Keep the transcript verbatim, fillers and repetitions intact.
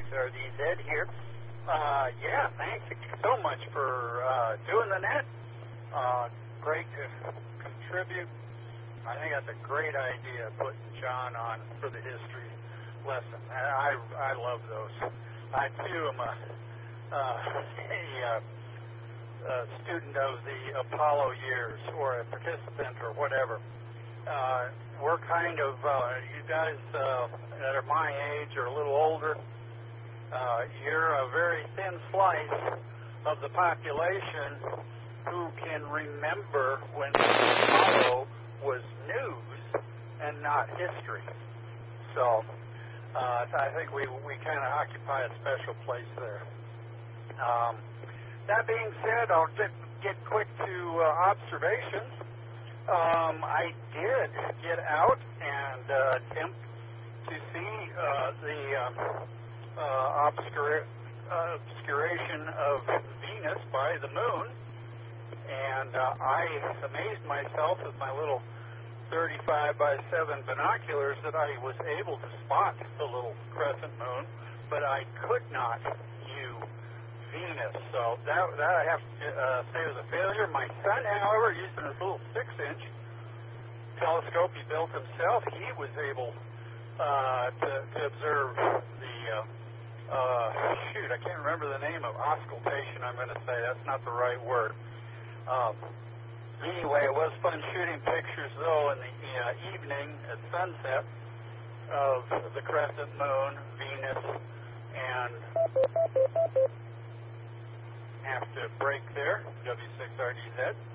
six R D Z here. Uh, yeah, thank you so much for uh, doing the net. Uh, great to contribute. I think that's a great idea, putting John on for the history lesson. I, I, I love those. I, too, am a, uh, a, uh, a student of the Apollo years, or a participant, or whatever. Uh, we're kind of, uh, you guys uh, that are my age or a little older, uh, you're a very thin slice of the population who can remember when Apollo was news and not history. So uh, I think we, we kind of occupy a special place there. Um, that being said, I'll get, get quick to uh, observations. Um, I did get out and uh, attempt to see uh, the um, uh, obscura- uh, obscuration of Venus by the moon, and uh, I amazed myself with my little thirty-five by seven binoculars that I was able to spot the little crescent moon, but I could not view Venus. So that, that I have to uh, say was a failure. My son, however, using his little six-inch telescope he built himself, he was able uh, to, to observe the, uh, uh, shoot, I can't remember the name of auscultation, I'm going to say. That's not the right word. Um, anyway, it was fun shooting pictures, though, in the uh, evening at sunset of the crescent moon, Venus, and have to break there, W six R D Z.